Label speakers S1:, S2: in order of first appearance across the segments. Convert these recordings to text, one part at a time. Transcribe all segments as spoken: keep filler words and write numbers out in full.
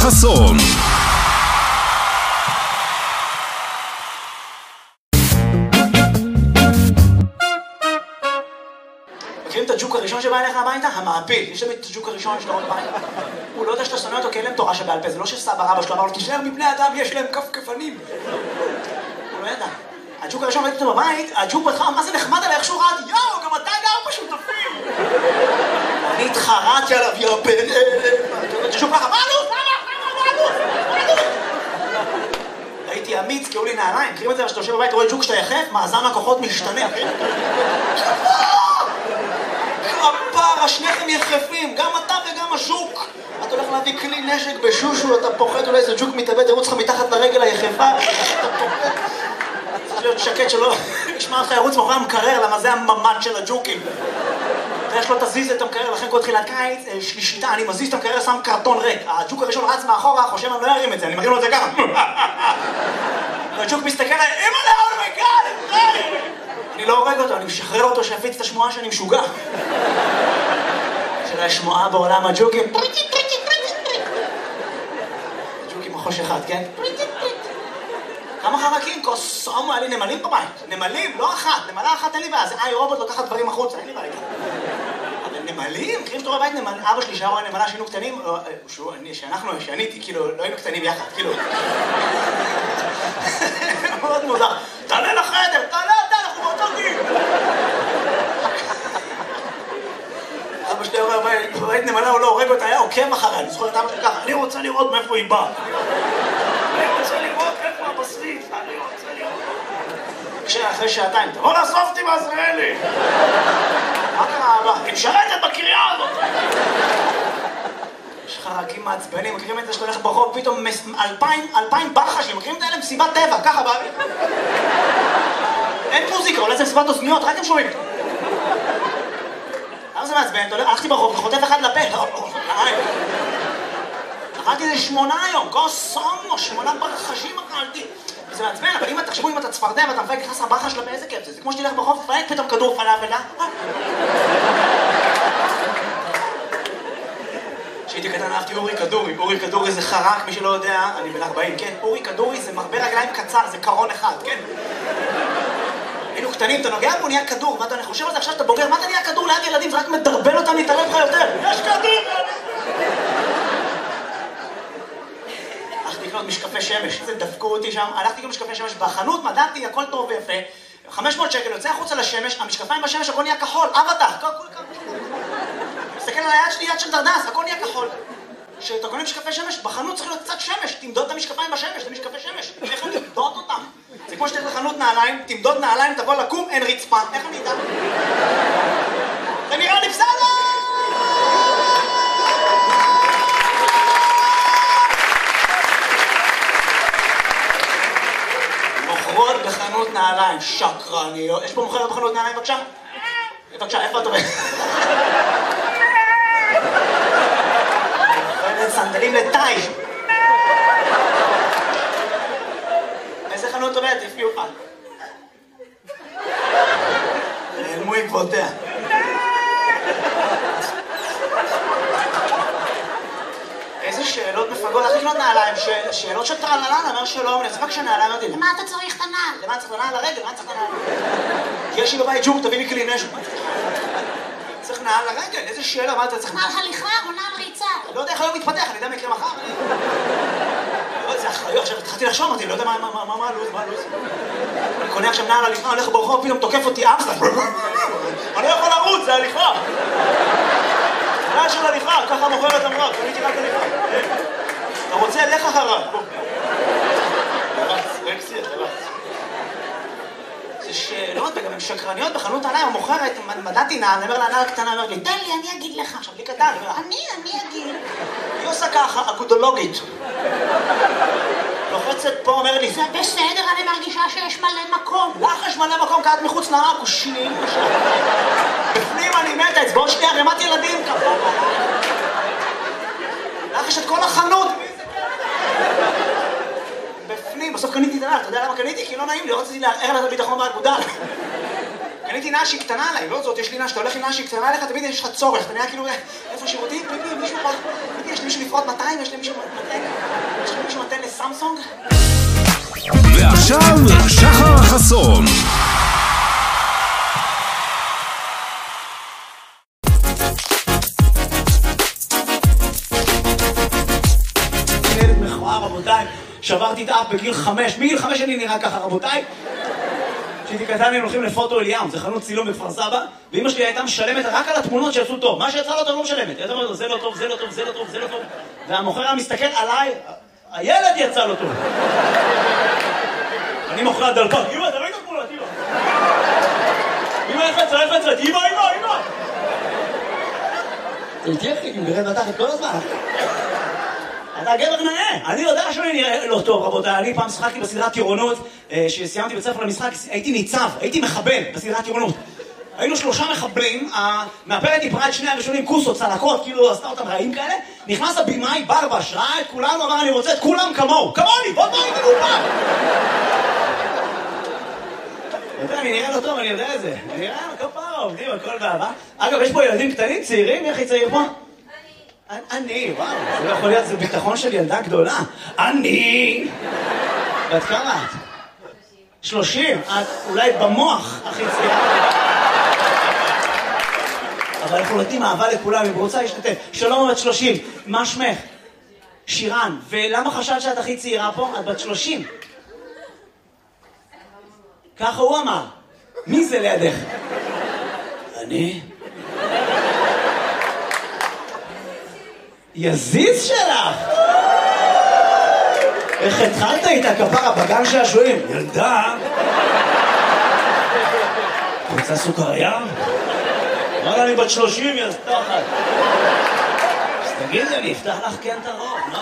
S1: חסון.
S2: מכירים את הג'וק הראשון שבא אליך הביתה? המעפיל. יש להם את הג'וק הראשון שלו בבית. הוא לא יודע שאתה שונא אותו כי אין להם תורה שבעל פה. זה לא שסבא רבא שלו אמר לו, תישאר מבני אדם, יש להם כפכפנים. הוא לא ידע. הג'וק הראשון ראיתי אותו בבית, הג'וק בהתחלה, מה זה נחמד עליי, איך שהוא רעד, יאו, גם אתה גר בשותפים. אני התחרעתי עליו, יא בן אלה. הג'וק ככה, מה עלות? מה עלות? הייתי אמיץ, קראו לי נעליים. מכירים את זה, כשאתה יושב בבית, רואה ג'וק שאתה יחף, מאזן הכוחות משתנה. הפרה, שניכם יחפים, גם אתה וגם הז'וק. אתה הולך להביא כלי נשק בשושו, אתה פוחד, אולי איזה ג'וק מתאבד, ירוץ לך מתחת לרגל היחפה. אתה פוחד. צריך להיות שקט שלא ישמע אותך ירוץ מאחורי המקרר, למה זה הממד של הג'וקים. יש לו תזיז את המקרר, לכן כל תחילת קיץ, שלישיתה, אני מזיז את המקרר, שם קרטון ריק. הג'וק הראשון רץ מאחורה, חושב אני לא ארים את זה, אני מרים לו את זה ככה. והג'וק מסתכל עליי, אימא'לה, אומייגאד, אני לא הורג אותו, אני משחרר אותו שיפיץ את השמועה שאני משוגע. של השמועה בעולם הג'וקים. הג'וקים מחוש אחד, כן? כמה חרקים? קוסומו, היה לי נמלים בבית. נמלים, לא אחת. נמלה אחת אין לי בעיה. זה איי רובוט לוקחת דברים החוצה, אין לי בעיה. אבל נמלים? מכירים שאתה רואה בית נמל? אבא שלי שהיה רואה נמלה שהיינו קטנים, שאנחנו, שאני הייתי, כאילו, לא היינו קטנים יחד, כאילו. מאוד מוזר. תעלה לחדר, תעלה אתה, אנחנו באותו גיל. אבא שלי רואה בית נמלה, הוא לא הורג אותה, היה עוקב אחריי. אני זוכר את אבא שלי ככה, אני רוצה לראות מאיפה היא באה. אני רוצה לראות איפה הבשריף, אני רוצה לראות. כשאחרי שעתיים, תבוא לאסוף אותי בעזריאלי. מה קרה אבא? היא משרתת בקריה הזאת. יש חרקים מעצבנים, מכירים את זה שאתה הולך ברחוב, פתאום אלפיים, אלפיים ברחשים, מכירים את האלה מסיבת טבע, ככה באוויר. אין מוזיקה, אולי זה מסיבת אוזניות, רק הם שומעים. למה זה מעצבן? הלכתי ברחוב, חוטף אחד לפה. אכלתי איזה שמונה היום, קוסומו, שמונה ברחשים אכלתי. זה מעצבן, אבל אם תחשבו אם אתה צפרדע ואתה מפייק נכנס הברחה שלה באיזה כיף זה. זה כמו שתלך ברחוב, תפייק פתאום כדור פלאפל, אה? כשהייתי קטן אהבתי אורי כדורי. אורי כדורי זה חרק, מי שלא יודע, אני בן ארבעים, כן? אורי כדורי זה מרבה רגליים קצר, זה קרון אחד, כן? היינו קטנים, אתה נוגע בו, נהיה כדור, מה אתה חושב על זה עכשיו שאתה בוגר, מה אתה נהיה כדור ליד ילדים, זה רק מדרבל אותם להתערב לך יותר. יש כדור! הלכתי לקנות משקפי שמש, זה דפקו אותי שם, הלכתי לקנות משקפי שמש בחנות, מדעתי, הכל טוב ויפה, חמש מאות שקל, יוצא החוצה לשמש, המשקפיים בשמש, הכל נהיה כחול, אבטח, הכל כחול. מסתכל על היד שלי, יד של דרדס, הכל נהיה כחול. כשאתה קונה משקפי שמש, בחנות צריך להיות קצת שמש, תמדוד את המשקפיים בשמש, זה משקפי שמש, איך אני אמדוד אותם? זה כמו שתלך לחנות נעליים, תמדוד נעליים, תבוא לקום, אין רצפה, איך אני אדע? זה נראה לי בסדר! מוכרות בחנות נעליים, שקרניות. יש פה מוכרת בחנות נעליים, בבקשה? בבקשה, איפה את עובדת? מוכרת סנדלים לטאי. איזה חנות עובדת? הפגיעו לך. נעלמו עקבותיה. איזה שאלות מפגות, איך לקנות נעליים? שאלות של טרללן, אמר שלום, נצחק שנעליים, אמרתי, למה אתה צריך את הנעל? למה צריך את הנעל לרגל? למה צריך את הנעל? יש לי בבית ג'וק, תביא לי כלי נשק. צריך נעל לרגל, איזה שאלה, מה אתה צריך?
S3: נעל הליכה או נעל ריצה?
S2: לא יודע איך היום מתפתח, אני יודע מה יקרה מחר. זה אחריות, עכשיו התחלתי לחשוב, אמרתי, לא יודע מה הלו"ז, מה הלו"ז. אני קונה עכשיו נעל הליכה, הולך ברחוב, פתאום תוקף אותי אף אני לא יכול לרוץ, זה הליכה. נעל של הליכה, ככה מוכרת אמרה, קניתי רק הליכה. אתה רוצה, לך אחריו. רקסי, רקסי. זה שאלות, וגם הן שקרניות בחנות נעליים, המוכרת, מדעתי נעל, אני אומר לה, נעל קטנה, אומר לי, תן לי, אני אגיד לך. עכשיו, לי קטן, אני, אני אגיד. היא עושה ככה, אגודולוגית. לוחצת פה, אומר לי,
S3: זה בסדר, אני מרגישה שיש מלא מקום.
S2: לך יש מלא מקום, קעת מחוץ לעק, הוא שני. בפנים אני מתה, אצבעות שנייה, רמת ילדים, כפה. לך יש את כל החנות. בפנים, בסוף קניתי את הנעל, אתה יודע למה קניתי? כי לא נעים לי, לא רציתי לערער לה את הביטחון באגודל. קניתי נעל שהיא קטנה עליי, לא זאת, יש לי נעל, שאתה הולך עם נעל שהיא קטנה עליך, תמיד יש לך צורך, אתה נראה כאילו, איפה שירותים? פיפי, מישהו פה, פיפי, יש לי מישהו לפרוט מאתיים, יש לי מישהו מאתיים. סמסונג?
S1: ועכשיו שחר חסון.
S2: ילד מכוער, רבותיי, שברתי את האף בגיל חמש, מגיל חמש אני נראה ככה, רבותיי. כשהייתי קטן הם הולכים לפוטו אליאם, זה חנות צילום בכפר סבא, ואמא שלי הייתה משלמת רק על התמונות שיצאו טוב. מה שיצא לא טוב לא משלמת. הייתה אומרת, זה לא טוב, זה לא טוב, זה לא טוב, זה לא טוב. והמוכר היה מסתכל עליי, הילד יצא לו טוב. אני מוכרה דלפק, אמא, תראי את התמונות, אמא. אמא, איך יצא, איך יצא, אמא, אמא, אמא. זה איתי אחי, אם גרד בתחת כל הזמן. אתה גבר נאה, אני יודע שאני נראה לא טוב, רבותיי. אני פעם שחקתי בסדרת טירונות, שסיימתי בית ספר למשחק, הייתי ניצב, הייתי מחבל בסדרת טירונות. היינו שלושה מחבלים, המאפרת דיברה את שני הראשונים, כוסות, צלקות, כאילו עשתה אותם רעים כאלה. נכנס הבימאי, ברבש, ראה את כולנו, אמר אני רוצה את כולם כמוהו, כמוני, בוא בוא איתנו פעם. אני נראה לא טוב, אני יודע את זה. אני נראה כפרה, עובדים, הכל באהבה. אגב, יש פה ילדים קטנים, צעירים, איך היא צעיר פה? אני, וואו, זה לא יכול להיות, זה ביטחון של ילדה גדולה. אני! ואת כמה את? שלושים. את אולי במוח הכי צעירה. אבל אנחנו נותנים אהבה לכולם, אם רוצה להשתתף. שלום, בת שלושים. מה שמך? שירן. ולמה חשבת שאת הכי צעירה פה? את בת שלושים. ככה הוא אמר. מי זה לידך? אני? יזיז שלך! איך התחלת איתה כפרה בגן שעשועים? ילדה! רוצה סוכריה? אבל אני בת שלושים, יא סתחת. אז תגידי, אני אפתח לך כן את הרוב.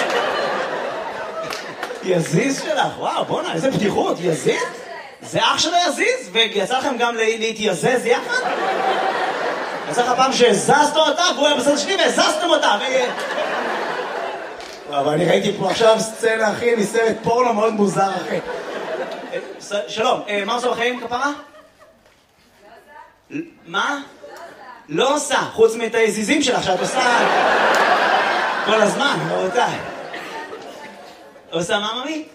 S2: יזיז שלך, וואו, בוא'נה, איזה פתיחות, יזיז? זה אח שלו יזיז? ויצא לכם גם להתייזז יחד? יצא לך פעם שהזזת אותה, והוא היה בסדר שלי והזזתם אותה, ו... אבל אני ראיתי פה עכשיו סצנה, אחי, מסרט פורנו מאוד מוזר, אחי. שלום, מה עושה בחיים, כפרה? מה? לא עושה, חוץ מאת היזיזים שלך, שאת עושה כל הזמן, רבותיי. עושה מה, ממי?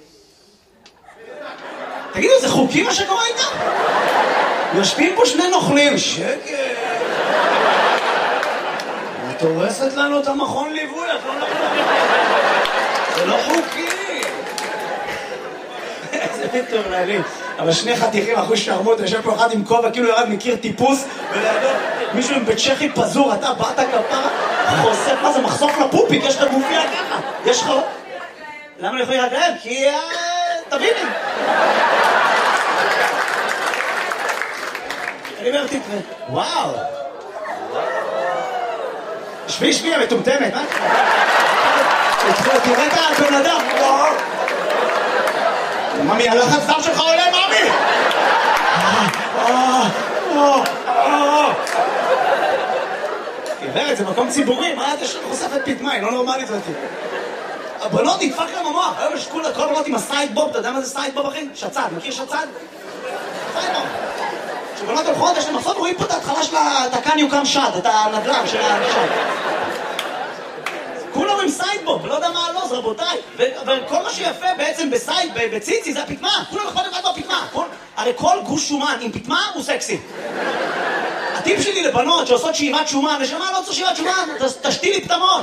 S2: תגידו, זה חוקי מה שקורה איתה? יושבים פה שני נוכלים, שקט. את הורסת לנו את המכון ליווי, את לא נוכלים. זה לא חוקי. איזה מטורללים. אבל שני חתיכים, אחוז שרמות, יושב פה אחד עם כובע, כאילו ירד מכיר טיפוס, ולידו מישהו עם בית צ'כי פזור, אתה באת כפרה, חושף, מה זה, מחשוף לפופיק, יש לך גופיה ככה, יש לך... למה אני יכולים להגרב? כי... תביני. אני אומר, תתראה, וואו. שבי, שבי, המטומטמת, מה? תראה את הבן אדם, וואו. ממי, הלחץ דם שלך עולה, ממי! גברת, זה מקום ציבורי, מה את יש לך חושפת פתמי, לא נורמלית זאתי. הבנות נדפק להם המוח, היום יש כל הבנות עם הסייד בוב, אתה יודע מה זה סייד בוב, אחי? שצד, מכיר שצד? סייד בוב. כשבנות הולכות, יש להם מחסות, רואים פה את ההתחלה של התקן יוקם שד, את הנדל"ן של השד. כולם עם סיידבוב, לא יודע מה הלוז, רבותיי. וכל מה שיפה בעצם בסייד, בציצי, זה הפתמה. כולם יכולים לבד בפתמה. הרי כל גוש שומן עם פתמה הוא סקסי. הטיפ שלי לבנות שעושות שאיבת שומן, נשמה, לא צריך שאיבת שומן, תשתי לי פתמות.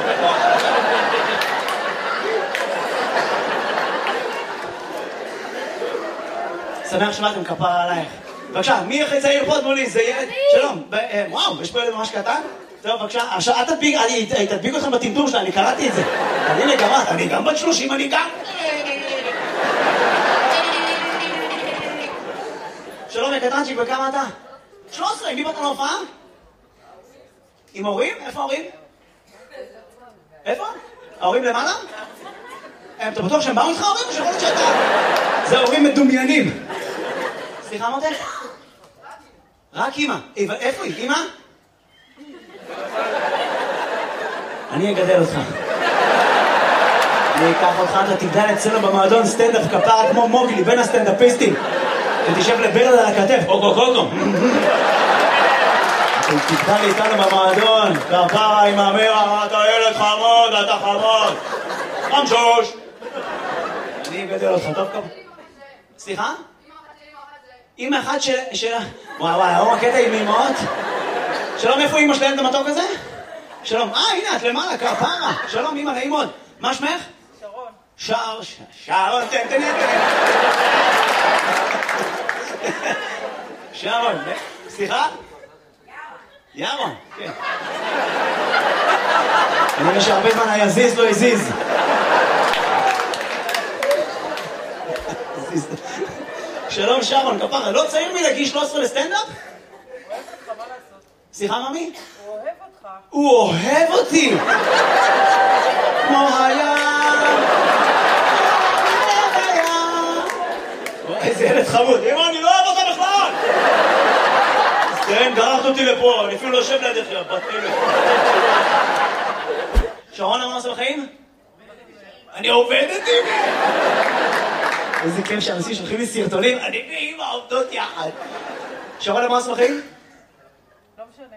S2: שמח שבאתם, כפרה עלייך. בבקשה, מי הכי צעיר פה מולי? זה ילד? שלום. וואו, יש פה ילד ממש קטן? טוב, בבקשה, עכשיו, אל תדביק, אני תדביק אתכם בטמטום שלה, אני קראתי את זה. הנה, גם את, אני גם בת שלושים, אני גם... שלום, קטנצ'יק, וכמה אתה? שלוש עשרה, עם מי באת להופעה? עם הורים? איפה ההורים? איפה? ההורים למעלה? אתה בטוח שהם באו איתך ההורים, או שיכול להיות שאתה... זה ההורים מדומיינים. סליחה, מותק? רק אמא. איפה היא? אמא? אני אגדל אותך. אני אקח אותך, אתה תגדל אצלנו במועדון סטנדאפ כפרה כמו מוגלי, בין הסטנדאפיסטים. ותשב לברד על הכתף, אוקו קוקו. תגדל איתנו במועדון, כפרה עם המרה, אתה ילד חמוד, אתה חמוד. חמשוש. אני אגדל אותך, טוב טוב. סליחה? אמא אחת של... וואי וואי, היום הקטע עם אמאות. שלום, איפה אמא שלהם את המתוק הזה? שלום, אה, הנה, את למעלה, כפרה. שלום, אמא, נעים מאוד. מה שמך?
S4: שרון.
S2: שר, שרון, תן, תן, תן. שרון, סליחה? ירון, כן. אני רואה שהרבה זמן היה זיז, לא הזיז. שלום שרון, כפרה, לא צעיר מלהגיש שלוש עשרה לסטנדאפ?
S4: הוא אוהב אותך, מה לעשות?
S2: סליחה, ממי?
S4: הוא אוהב אותך.
S2: הוא אוהב אותי! כמו היה... איזה ילד חמוד. אמא, אני לא אוהב אותה בכלל! כן, גררת אותי לפה, אני אפילו לא יושב לידך, יא בת אלה. שרון, מה עושה בחיים? אני עובדת עם מי? איזה כיף שאנשים שולחים לי סרטונים, אני ואמא עובדות יחד. שרון, מה עושה בחיים?
S4: לא משנה.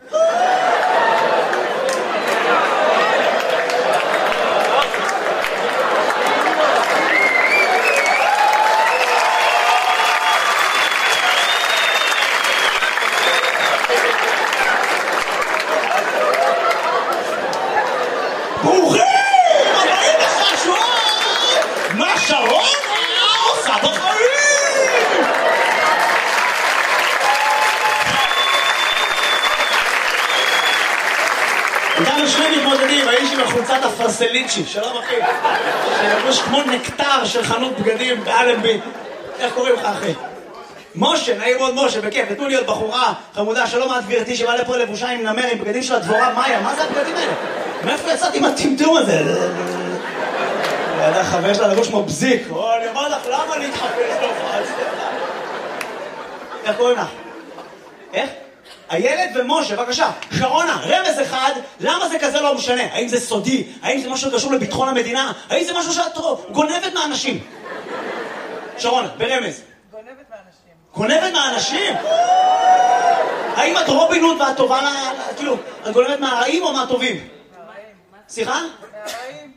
S2: ברוכים! הבאים לחשוב! מה שרון עושה בחיים? איתנו שני מתמודדים, האיש עם החולצת הפרסליצ'י, שלום אחי, שלבוש כמו נקטר של חנות בגדים באלנבי. איך קוראים לך אחי? משה, נעים מאוד משה, בכיף, נתנו לי עוד בחורה חמודה, שלום את גברתי שבא לפה לבושה עם נמר, עם בגדים של הדבורה מאיה, מה זה הבגדים האלה? מאיפה יצאתי עם הטמטום הזה? ידע חבר שלה לבוש כמו בזיק, או אני אומר לך, למה להתחפש לו? איך קוראים לך? איך? הילד ומשה, בבקשה, שרונה, רמז אחד, למה זה כזה לא משנה? האם זה סודי? האם זה משהו שקשור לביטחון המדינה? האם זה משהו שאת גונבת מהאנשים? שרונה, ברמז.
S4: גונבת מאנשים.
S2: גונבת מהאנשים? האם את רובין הוד ואת טובה לה... כאילו, את גונבת מהרעים או מהטובים?
S4: מהרעים.
S2: סליחה?
S4: מהרעים.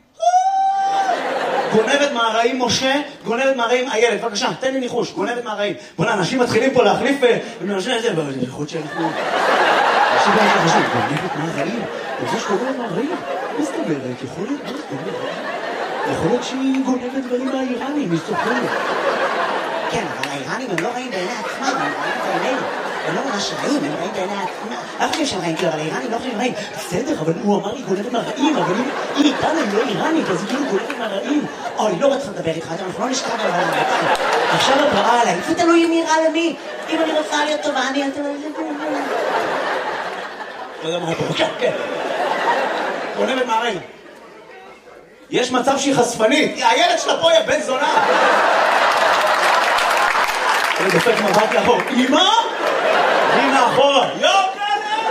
S2: גונבת מהרעים משה, גונבת מהרעים הילד, בבקשה, תן לי ניחוש, גונבת מהרעים. בוא'נה, אנשים מתחילים פה להחליף ומאנשים את זה, יכול להיות שאנחנו... אנשים לא חשוב, גונבת מהרעים? אתה חושב שגונבת מהרעים? מה זאת אומרת? יכול להיות, מה זאת אומרת? יכול להיות שהיא גונבת דברים מהאיראנים, היא סופרת. כן, אבל האיראנים הם לא רעים בעיני עצמם, הם רעים בעינינו. הם לא ממש רעים, הם רעים בעיני עצמם. אף חושב שהם רעים, כאילו, אבל האיראנים לא חושבים רעים. בסדר, אבל הוא אמר לי גונבת מהרעים, אבל אם היא איתנו, היא לא איראנית, אז היא כאילו גונבת מהרעים. אוי, לא רצה לדבר איתך, אנחנו לא נשכב על העולם. עכשיו את רעה עליי, זה תלוי מי רע למי. אם אני רוצה להיות טובה, אני... לא יודע מה פה, כן, כן. גונבת מהרעים. יש מצב שהיא חשפנית. הילד שלה פה, יא בן זונה. אני דופק מבט לאחור. אמא? אמא אחורה. יו, כלב!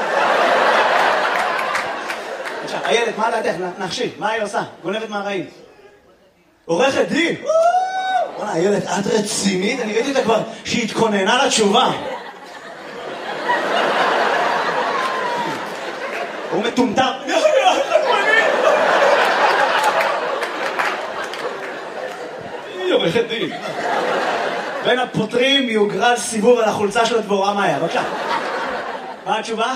S2: עכשיו, הילד, מה לדעתך? נחשי, מה היא עושה? גונבת מהרעים. עורכת דין. בוא'נה, הילד, את רצינית? אני ראיתי אותה כבר שהיא התכוננה לתשובה. הוא מטומטם. היא עורכת דין. בין הפותרים יוגרל סיבוב על החולצה של הדבורה מאיה. בבקשה. מה התשובה?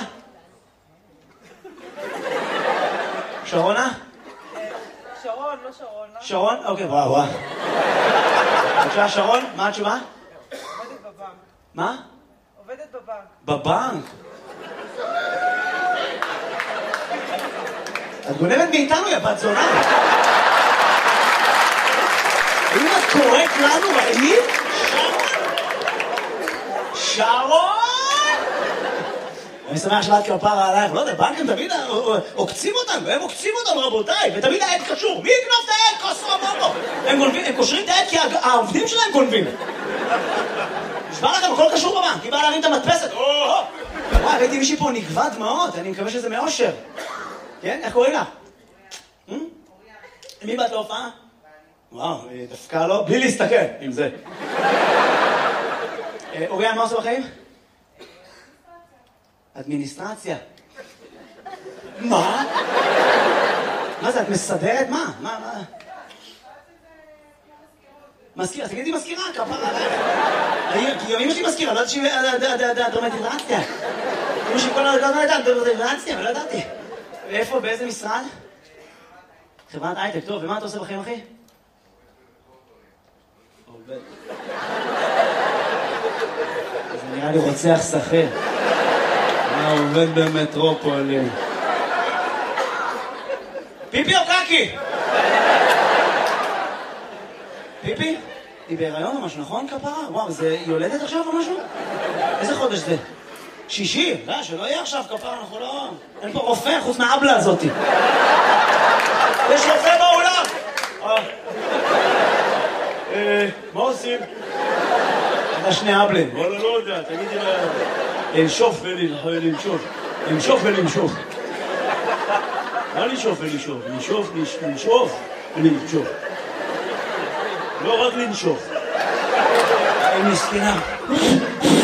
S2: שרונה?
S4: שרון, לא שרונה.
S2: שרון? אוקיי, וואו וואו. בבקשה, שרון, מה התשובה?
S4: עובדת בבנק.
S2: מה?
S4: עובדת בבנק.
S2: בבנק? את גונבת מאיתנו, יא בת זונה. אם את קוראת לנו רעים? שרון? אני שמח שלאת כפרה עלייך, לא יודע, בנקים תמיד עוקצים אותנו, הם עוקצים אותנו רבותיי, ותמיד העד קשור, מי יקנוב את העד? כוסו אמרו. הם גונבים, הם קושרים את העד כי העובדים שלהם גונבים. נשמע לכם, הכל קשור בבנק, היא באה להרים את המדפסת, וואי, ראיתי מישהי פה נגבה דמעות, אני מקווה שזה מאושר. כן? איך קוראים לך? מי באת להופעה? וואו, דווקא לא, בלי להסתכל, עם זה. אוריאן, מה עושה בחיים? אדמיניסטרציה. מה? מה זה, את מסדרת? מה? מה, מה? מזכירה, תגידי מזכירה, כפרה עליך. כי אמא שלי מזכירה, לא ידעתי שהיא דרמטיזציה. אמא שלי כל הזמן הייתה דרמטיזציה, ולא ידעתי. ואיפה, באיזה משרד? חברת הייטק, טוב, ומה אתה עושה בחיים, אחי? עובד. זה נראה לי רוצח שכיר. מה עובד במטרופולין? פיפי או קקי? פיפי? היא בהיריון או משהו, נכון כפרה? וואו, זה יולדת עכשיו או משהו? איזה חודש זה? שישי? לא, שלא יהיה עכשיו כפרה, אנחנו לא... אין פה רופא חוץ מהאבלה הזאתי. יש רופא באולם! אה... מה עושים? אתה שני אבלים. וואלה, לא יודע, תגידי לה... לנשוף ולנשוף. לנשוף ולנשוף. מה לנשוף ולנשוף? לנשוף, לנשוף ולנשוף. לא רק לנשוף. היא מסכנה.